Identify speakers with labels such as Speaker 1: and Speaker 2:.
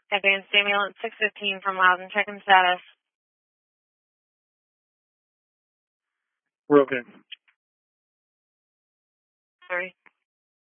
Speaker 1: Advanced ambulance 615 from Loudon, check-in status.
Speaker 2: We're okay.
Speaker 1: Sorry.